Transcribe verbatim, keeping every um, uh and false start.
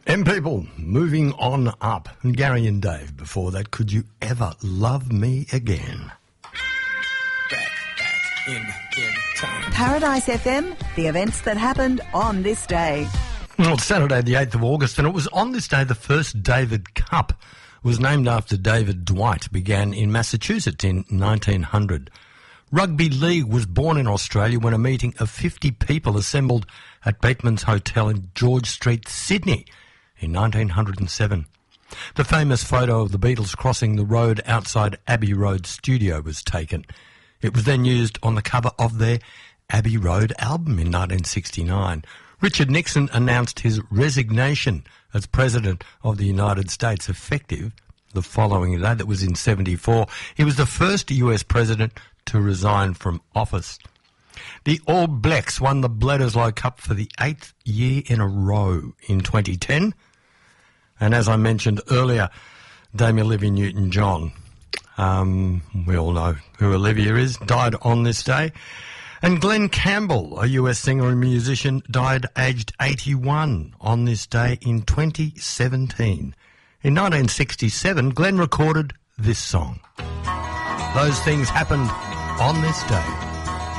M People, moving on up. And Gary and Dave before that, Could You Ever Love Me Again? Back, back, in, in time. Paradise F M, the events that happened on this day. Well, it's Saturday the eighth of August, and it was on this day the first David Cup was named after David Dwight, began in Massachusetts in nineteen hundred. Rugby league was born in Australia when a meeting of fifty people assembled at Bateman's Hotel in George Street, Sydney in nineteen oh seven. The famous photo of the Beatles crossing the road outside Abbey Road studio was taken. It was then used on the cover of their Abbey Road album in nineteen sixty-nine. Richard Nixon announced his resignation as President of the United States effective the following day. That was in seventy-four. He was the first U S president to resign from office. The All Blacks won the Bledisloe Cup for the eighth year in a row in twenty ten. And as I mentioned earlier, Dame Olivia Newton-John, um, we all know who Olivia is, died on this day. And Glenn Campbell, a U S singer and musician, died aged eighty-one on this day in twenty seventeen. In nineteen sixty-seven, Glenn recorded this song. Those things happened on this day.